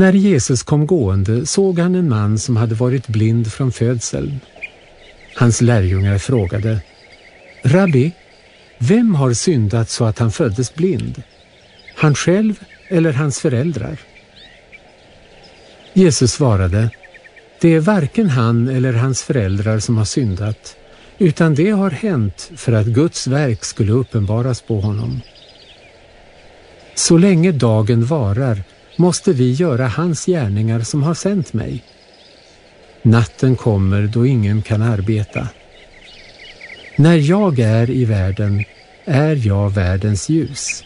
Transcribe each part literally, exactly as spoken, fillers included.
När Jesus kom gående såg han en man som hade varit blind från födseln. Hans lärjungar frågade: Rabbi, vem har syndat så att han föddes blind? Han själv eller hans föräldrar? Jesus svarade: Det är varken han eller hans föräldrar som har syndat, utan det har hänt för att Guds verk skulle uppenbaras på honom. Så länge dagen varar måste vi göra hans gärningar som har sänt mig. Natten kommer då ingen kan arbeta. När jag är i världen är jag världens ljus.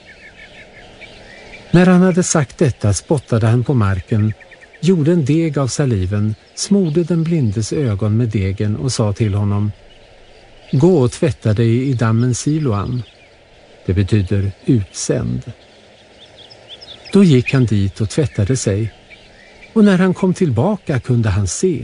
När han hade sagt detta spottade han på marken, gjorde en deg av saliven, smorde den blindes ögon med degen och sa till honom: Gå och tvätta dig i dammen Siloam. Det betyder utsänd. Då gick han dit och tvättade sig, och när han kom tillbaka kunde han se.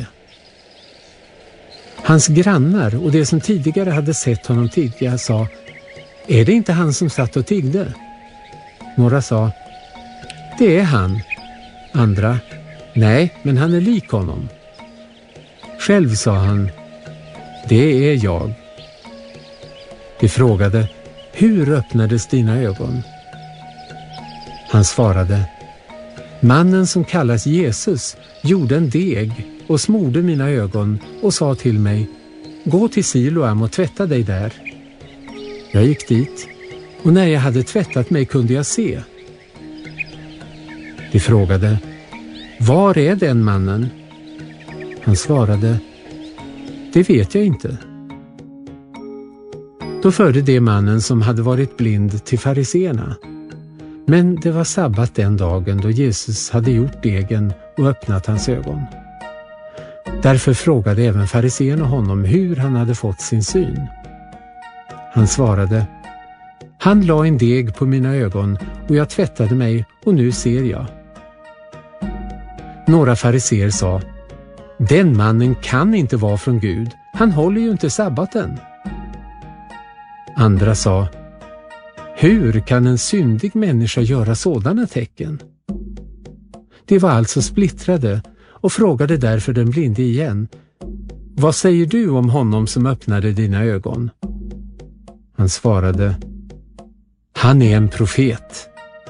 Hans grannar och de som tidigare hade sett honom tigga sa: Är det inte han som satt och tiggde? Några sa: Det är han. Andra: Nej, men han är lik honom. Själv sa han: Det är jag. De frågade: Hur öppnades dina ögon? Han svarade: Mannen som kallas Jesus gjorde en deg och smorde mina ögon och sa till mig: Gå till Siloam och tvätta dig där. Jag gick dit, och när jag hade tvättat mig kunde jag se. De frågade: Var är den mannen? Han svarade: Det vet jag inte. Då förde de mannen som hade varit blind till fariseerna. Men det var sabbat den dagen då Jesus hade gjort degen och öppnat hans ögon. Därför frågade även fariseerna honom hur han hade fått sin syn. Han svarade: Han la en deg på mina ögon och jag tvättade mig och nu ser jag. Några fariseer sa: Den mannen kan inte vara från Gud, han håller ju inte sabbaten. Andra sa: Hur kan en syndig människa göra sådana tecken? De var alltså splittrade och frågade därför den blinde igen: Vad säger du om honom som öppnade dina ögon? Han svarade: Han är en profet.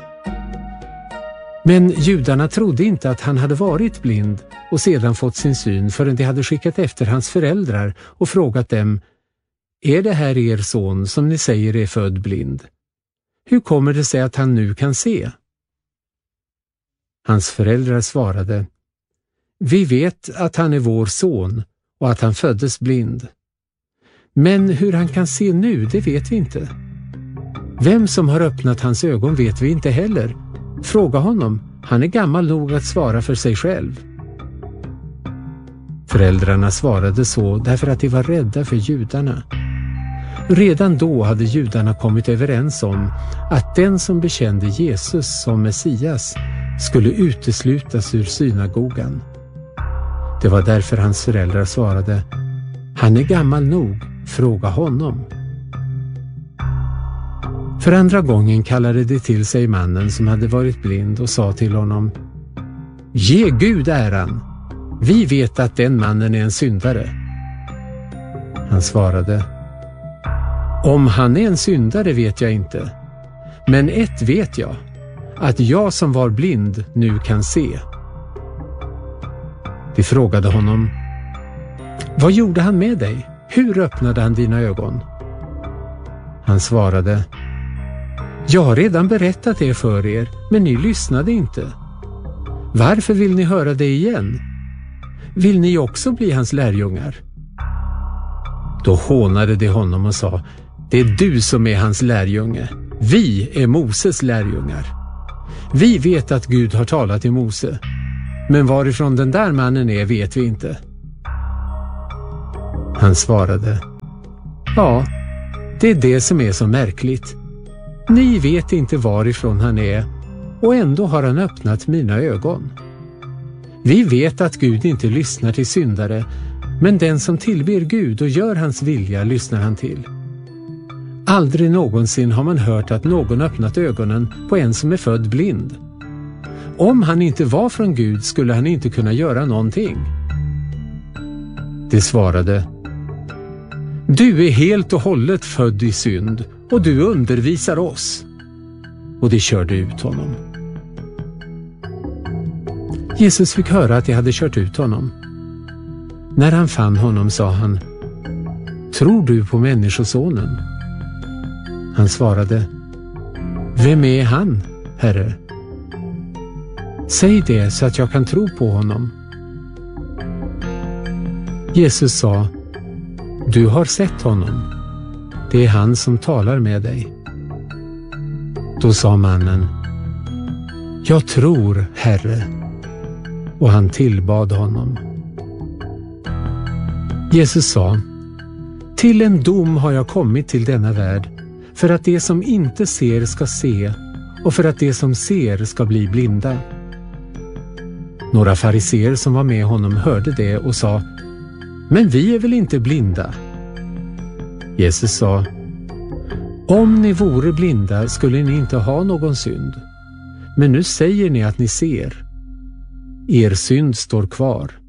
Men judarna trodde inte att han hade varit blind och sedan fått sin syn förrän de hade skickat efter hans föräldrar och frågat dem: Är det här er son som ni säger är född blind? Hur kommer det sig att han nu kan se? Hans föräldrar svarade: Vi vet att han är vår son och att han föddes blind. Men hur han kan se nu, det vet vi inte. Vem som har öppnat hans ögon vet vi inte heller. Fråga honom, han är gammal nog att svara för sig själv. Föräldrarna svarade så därför att de var rädda för judarna. Redan då hade judarna kommit överens om att den som bekände Jesus som Messias skulle uteslutas ur synagogan. Det var därför hans föräldrar svarade: Han är gammal nog, fråga honom. För andra gången kallade de till sig mannen som hade varit blind och sa till honom: Ge Gud äran, vi vet att den mannen är en syndare. Han svarade: Om han är en syndare vet jag inte, men ett vet jag, att jag som var blind nu kan se. De frågade honom: Vad gjorde han med dig? Hur öppnade han dina ögon? Han svarade: Jag har redan berättat det för er, men ni lyssnade inte. Varför vill ni höra det igen? Vill ni också bli hans lärjungar? Då hånade de honom och sa: Det är du som är hans lärjunge. Vi är Moses lärjungar. Vi vet att Gud har talat till Mose, men varifrån den där mannen är vet vi inte. Han svarade: Ja, det är det som är så märkligt. Ni vet inte varifrån han är, och ändå har han öppnat mina ögon. Vi vet att Gud inte lyssnar till syndare, men den som tillber Gud och gör hans vilja lyssnar han till. Aldrig någonsin har man hört att någon öppnat ögonen på en som är född blind. Om han inte var från Gud skulle han inte kunna göra någonting. De svarade: Du är helt och hållet född i synd och du undervisar oss. Och de körde ut honom. Jesus fick höra att de hade kört ut honom. När han fann honom sa han: Tror du på Människosonen? Han svarade: Vem är han, Herre? Säg det så att jag kan tro på honom. Jesus sa: Du har sett honom. Det är han som talar med dig. Då sa mannen: Jag tror, Herre. Och han tillbad honom. Jesus sa: Till en dom har jag kommit till denna värld, för att det som inte ser ska se och för att det som ser ska bli blinda. Några fariseer som var med honom hörde det och sa: Men vi är väl inte blinda? Jesus sa: Om ni vore blinda skulle ni inte ha någon synd. Men nu säger ni att ni ser. Er synd står kvar.